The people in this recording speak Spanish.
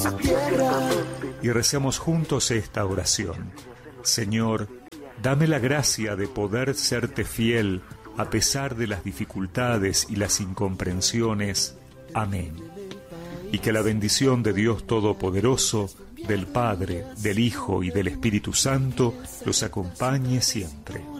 Y recemos juntos esta oración. Señor, dame la gracia de poder serte fiel a pesar de las dificultades y las incomprensiones. Amén. Y que la bendición de Dios Todopoderoso, del Padre, del Hijo y del Espíritu Santo los acompañe siempre.